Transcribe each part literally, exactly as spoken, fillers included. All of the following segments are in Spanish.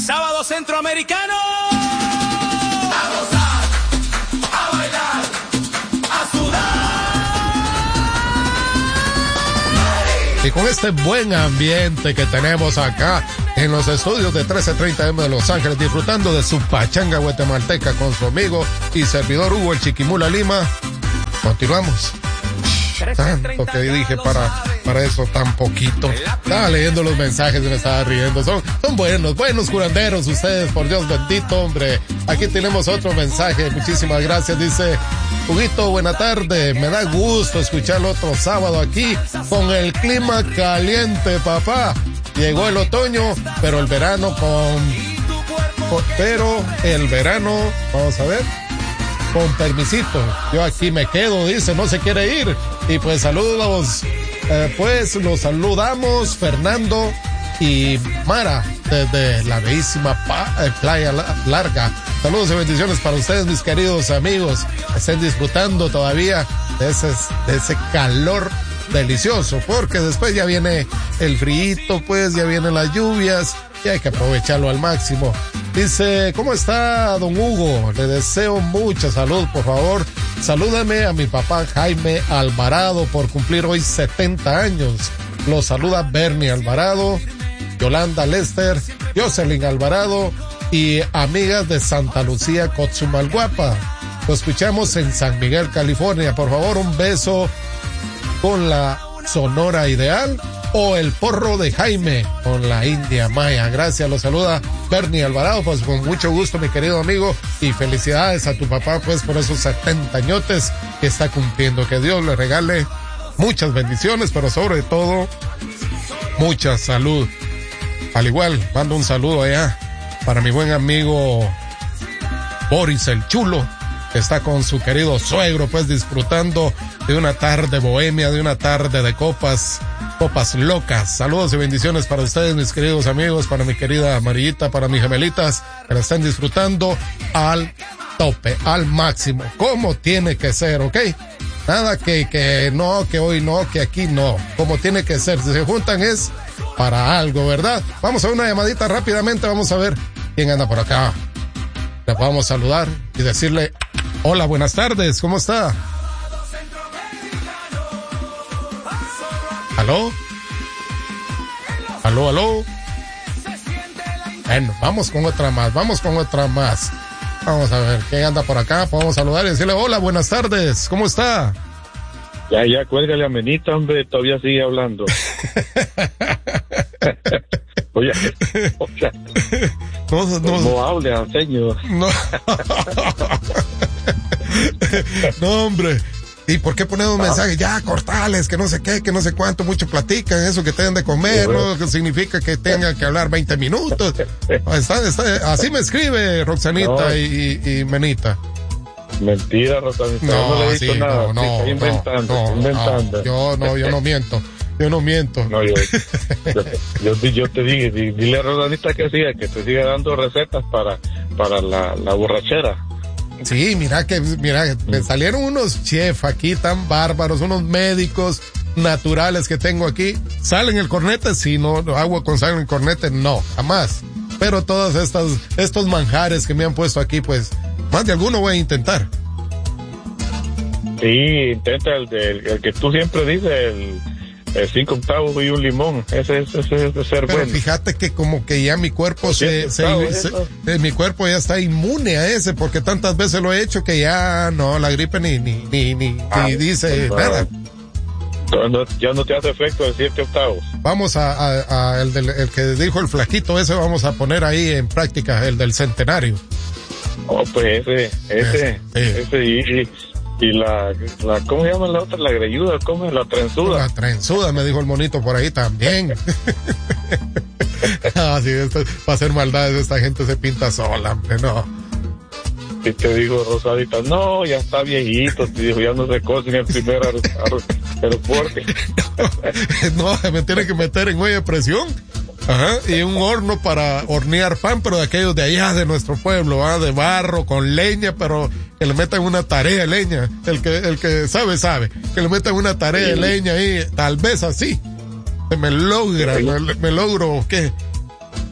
Sábado Centroamericano. A gozar, a bailar, a sudar. Y con este buen ambiente que tenemos acá en los estudios de trece treinta eme de Los Ángeles, disfrutando de su pachanga guatemalteca con su amigo y servidor Hugo el Chiquimula Lima, continuamos. Tanto que dije para, para eso tan poquito. Estaba leyendo los mensajes y me estaba riendo. Son, son buenos, buenos curanderos ustedes, por Dios bendito, hombre. Aquí tenemos otro mensaje. Muchísimas gracias. Dice, Huguito, buena tarde. Me da gusto escucharlo otro sábado aquí con el clima caliente, papá. Llegó el otoño, pero el verano con, con pero el verano, vamos a ver, con permisito. Yo aquí me quedo, dice, no se quiere ir. Y pues saludos, eh, pues los saludamos Fernando y Mara desde la bellísima pa, eh, Playa Larga. Saludos y bendiciones para ustedes, mis queridos amigos. Estén disfrutando todavía de ese, de ese calor delicioso, porque después ya viene el frío, pues ya vienen las lluvias y hay que aprovecharlo al máximo. Dice, ¿cómo está don Hugo? Le deseo mucha salud, por favor. Salúdame a mi papá Jaime Alvarado por cumplir hoy setenta años. Lo saluda Bernie Alvarado, Yolanda Lester, Jocelyn Alvarado y amigas de Santa Lucía, Cotzumalguapa. Lo escuchamos en San Miguel, California. Por favor, un beso con la Sonora Ideal o el porro de Jaime con la India Maya. Gracias, lo saluda Bernie Alvarado, pues con mucho gusto, mi querido amigo, y felicidades a tu papá, pues por esos setenta añotes que está cumpliendo. Que Dios le regale muchas bendiciones, pero sobre todo mucha salud. Al igual, mando un saludo allá para mi buen amigo Boris el Chulo, que está con su querido suegro, pues disfrutando de una tarde bohemia, de una tarde de copas, copas locas. Saludos y bendiciones para ustedes, mis queridos amigos, para mi querida Amarillita, para mis gemelitas, que la están disfrutando al tope, al máximo, como tiene que ser, ¿ok? Nada que, que no, que hoy no, que aquí no, como tiene que ser. Si se juntan es para algo, ¿verdad? Vamos a una llamadita rápidamente, vamos a ver quién anda por acá. Le podamos saludar y decirle, hola, buenas tardes, ¿cómo está? ¿Aló? ¿Aló, aló? Bueno, vamos con otra más, vamos con otra más. Vamos a ver, ¿quién anda por acá? Podemos saludar y decirle, hola, buenas tardes, ¿cómo está? Ya, ya, cuélgale a Menita, hombre, todavía sigue hablando. Oye, o sea, no, no, no, no hable, señor. No. No, hombre. ¿Y por qué poner un ah. mensaje? Ya, cortales, que no sé qué, que no sé cuánto, mucho platican, eso que tengan de comer, sí, bueno. ¿No? Que significa que tengan que hablar veinte minutos. Está, está, así me escribe Roxanita no. y, y, y Menita. Mentira, Roxanita. No, no le he dicho sí, nada. No, no, está inventando, no, está inventando. No, yo no, yo no miento. Yo no miento. No, yo, yo, yo, yo te dije, dile a Rosanita que siga, que te siga dando recetas para, para la, la borrachera. Sí, mira que, mira, me salieron unos chefs aquí tan bárbaros, unos médicos naturales que tengo aquí. ¿Sal en el cornete? Sí, no, agua con sal en el cornete, no, jamás. Pero todos estas, estos manjares que me han puesto aquí, pues, más de alguno voy a intentar. Sí, intenta el, el, el que tú siempre dices, el... Eh, cinco octavos y un limón, ese es ese, ese, ese ser pero bueno. Fíjate que como que ya mi cuerpo se, se, se, se mi cuerpo ya está inmune a ese, porque tantas veces lo he hecho que ya no, la gripe ni ni ni ni, ah, ni dice no, nada. No, ya no te hace efecto el siete octavos. Vamos a, a, a el, del, el que dijo el flaquito ese, vamos a poner ahí en práctica, el del centenario. Oh, pues ese, ese, ese, ese y, y Y la, la, ¿cómo se llama la otra? La greyuda, ¿cómo es? La trenzuda. La trenzuda, me dijo el monito por ahí también. Ah, sí, esto, para hacer maldades, esta gente se pinta sola, hombre, no. Y te dijo Rosadita, no, ya está viejito, te dijo, ya no se cose en el primer aeropuerto. No, me tiene que meter en olla de presión. Ajá, y un horno para hornear pan, pero de aquellos de allá de nuestro pueblo, ¿ah? De barro, con leña, pero que le metan una tarea de leña. El que, el que sabe, sabe. Que le metan una tarea de leña ahí, tal vez así. Me logra, me, me logro, ¿qué?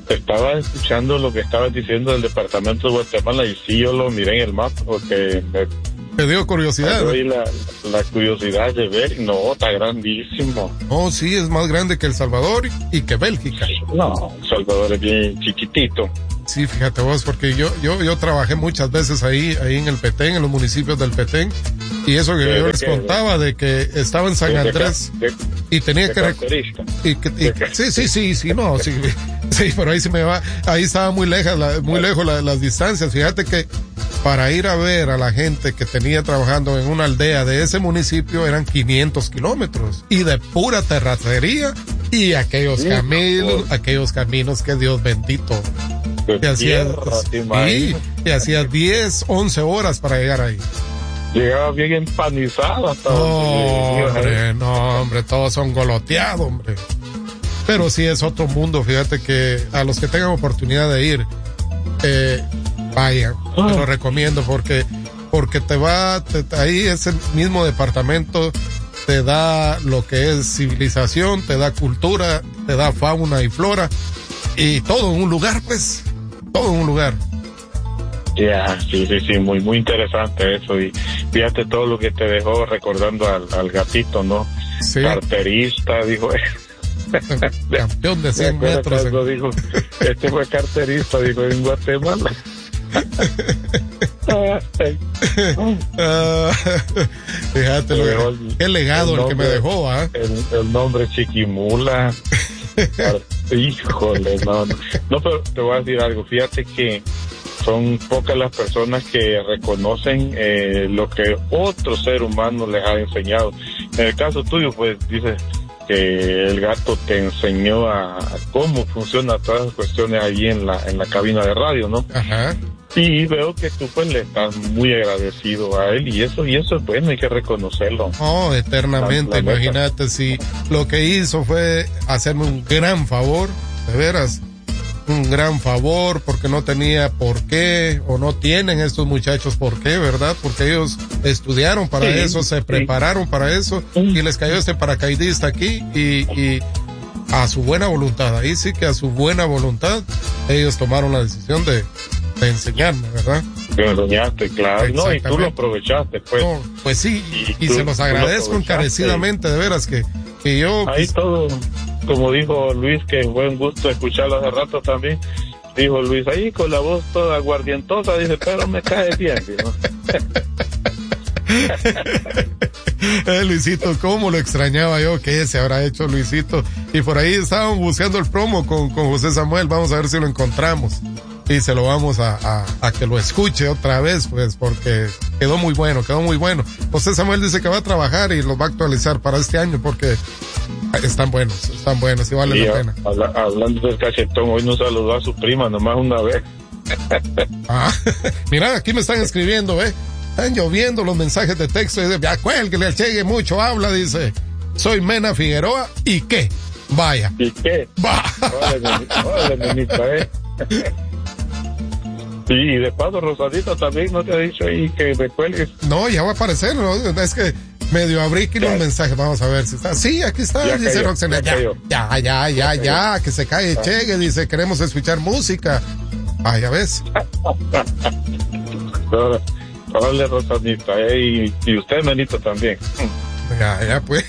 estaba escuchando lo que estabas diciendo del departamento de Guatemala y sí, yo lo miré en el mapa porque me, me dio curiosidad. Me dio la, la curiosidad de ver, no, está grandísimo. Oh, sí, es más grande que El Salvador y que Bélgica. No, El Salvador es bien chiquitito. Sí, fíjate vos, porque yo yo yo trabajé muchas veces ahí ahí en el Petén, en los municipios del Petén, y eso que yo les contaba de que estaba en San Andrés de, de, y tenía que y, y, y sí sí sí sí no sí sí pero ahí se me va, ahí estaba muy lejos la, muy lejos la, las distancias. Fíjate que para ir a ver a la gente que tenía trabajando en una aldea de ese municipio eran quinientos kilómetros y de pura terracería y aquellos sí, caminos por... aquellos caminos que Dios bendito. Y hacía, sí, y hacía diez, once horas para llegar ahí. Llegaba bien empanizado hasta no, hombre, no, hombre, todos son goloteados, hombre. Pero sí es otro mundo, fíjate que a los que tengan oportunidad de ir, eh, vayan, oh. te lo recomiendo porque, porque te va, te, ahí ese mismo departamento te da lo que es civilización, te da cultura, te da fauna y flora y todo en un lugar, pues. Todo en un lugar. Ya, yeah, sí, sí, sí, muy, muy interesante eso. Y fíjate todo lo que te dejó recordando al, al gatito, ¿no? Sí. Carterista, dijo. Campeón de cien metros. En... Dijo, este fue carterista, dijo, en Guatemala. uh, fíjate, lo dejó, el legado el, el nombre, que me dejó, ¿ah? ¿eh? El, el nombre Chiquimula. Híjole, no, no, no, pero te voy a decir algo, fíjate que son pocas las personas que reconocen eh, lo que otro ser humano les ha enseñado. En el caso tuyo, pues dices que el gato te enseñó a, a cómo funcionan todas las cuestiones allí en la en la cabina de radio, ¿no? Ajá. Y veo que tú pues le estás muy agradecido a él y eso y eso es bueno, hay que reconocerlo. Oh, eternamente, la, la imagínate si lo que hizo fue hacerme un gran favor, de veras, un gran favor porque no tenía por qué o no tienen estos muchachos por qué, ¿verdad? Porque ellos estudiaron para sí, eso, se sí. prepararon para eso y les cayó este paracaidista aquí y, y a su buena voluntad, ahí sí que a su buena voluntad ellos tomaron la decisión de de enseñarme, ¿verdad? Me enseñaste, claro, no, y tú lo aprovechaste, pues. No, pues sí, y, y tú, se los agradezco encarecidamente, de veras, que, que yo... Ahí pues, todo, como dijo Luis, que buen gusto escucharlo hace rato también, dijo Luis, ahí con la voz toda aguardientosa, dice, pero me cae bien, dijo. eh, Luisito, cómo lo extrañaba yo, que se habrá hecho Luisito, y por ahí estábamos buscando el promo con, con José Samuel, vamos a ver si lo encontramos. Y se lo vamos a, a, a que lo escuche otra vez, pues, porque quedó muy bueno, quedó muy bueno. José Samuel dice que va a trabajar y lo va a actualizar para este año porque están buenos, están buenos y vale y la pena. Habla, hablando del cachetón, hoy nos saludó a su prima nomás una vez. Ah, mira, aquí me están escribiendo, ¿eh? Están lloviendo los mensajes de texto. Dice, ya cuélguele al Chegue, mucho habla, dice. Soy Mena Figueroa, ¿y qué? Vaya. ¿Y qué? Va. Órale, nenita, ¿eh? Sí, y de paso, Rosadita también no te ha dicho ahí que me cuelgues. No, ya va a aparecer, ¿no? Es que medio abrí aquí los mensajes, vamos a ver si está. Sí, aquí está, ya dice cayó, Roxana. Ya, ya, ya, ya, ya, ya, ya, que se cae ah. Chegue, dice, queremos escuchar música. Ah, ya ves. Órale, Rosadita, eh, y, y usted, Menito, también. Ya, ya, pues.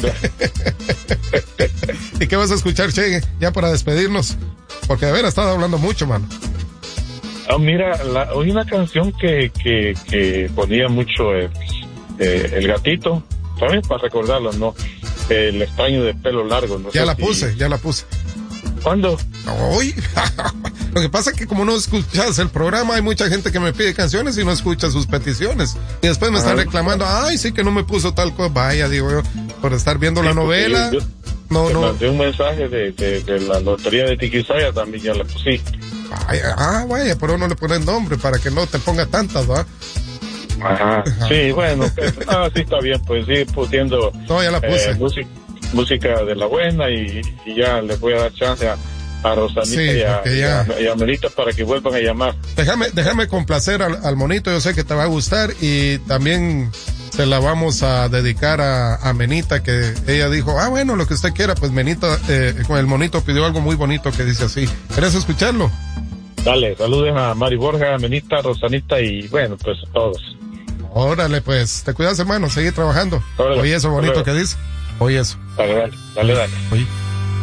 ¿Y qué vas a escuchar, Chegue? Ya para despedirnos. Porque de veras estaba hablando mucho, mano. Oh, mira, la, oí una canción que, que, que ponía mucho eh, eh, el gatito, también para recordarlo, ¿no? El extraño de pelo largo. No ya sé la si... puse, ya la puse. ¿Cuándo? Hoy. Lo que pasa es que como no escuchas el programa, hay mucha gente que me pide canciones y no escucha sus peticiones. Y después me están ah, reclamando, ay, sí que no me puso tal cosa. Vaya, digo yo, por estar viendo sí, la novela. Yo, yo no, te no. mandé un mensaje de, de, de la lotería de Tiquisaya, también ya la pusiste. Vaya, ah, vaya, pero no le ponen nombre para que no te ponga tantas, ¿va? Ajá. Ajá. Sí, bueno, pues, ah, sí está bien, pues sí, pusiendo. No, ya la puse. Eh, música, música de la buena y, y ya les voy a dar chance a, a Rosanita sí, y, a, ya... y, a, y a Melita para que vuelvan a llamar. Déjame, déjame complacer al, al monito, yo sé que te va a gustar y también se la vamos a dedicar a, a Menita, que ella dijo, ah, bueno, lo que usted quiera, pues Menita, eh, con el monito pidió algo muy bonito que dice así. ¿Quieres escucharlo? Dale, saluden a Mari Borja, a Menita, Rosanita y bueno, pues a todos. Órale, pues, te cuidas, hermano, sigue trabajando. Órale, Oye eso bonito órale. que dice. Oye eso. Dale, dale, dale, dale. Oye.